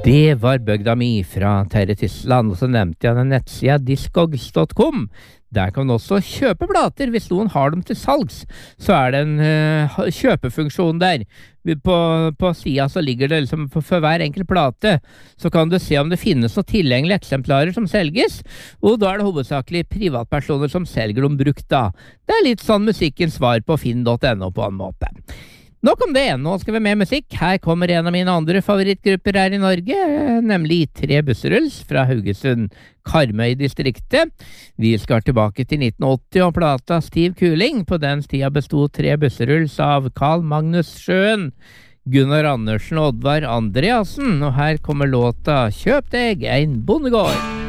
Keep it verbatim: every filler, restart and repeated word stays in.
Det var bøgda mi fra Terje Tysland, og så nevnte jeg den nettsida discogs dot com. Der kan man også kjøpe plater hvis noen har dem til salgs. Så er det en uh, kjøpefunksjon der. På, på sida så ligger det liksom for, for hver enkelt plate, så kan du se om det finnes noen tilgjengelige eksemplarer som selges, og da er det hovedsakelig privatpersoner som selger dem brukt da. Det er litt sånn musikkens svar på finn punktum no på en måte. Nok om det, nå skal vi med musikk. Her kommer en av mine andre favorittgrupper her i Norge, nemlig Tre Busseruls fra Haugesund, Karmøy-distriktet. Vi skal tilbake til nitten åtti og plata Stiv Kuling. På den tida bestod Tre Busseruls av Carl Magnus Sjøen, Gunnar Andersen og Oddvar Andreasen. Og her kommer låta Kjøp deg en bondegård.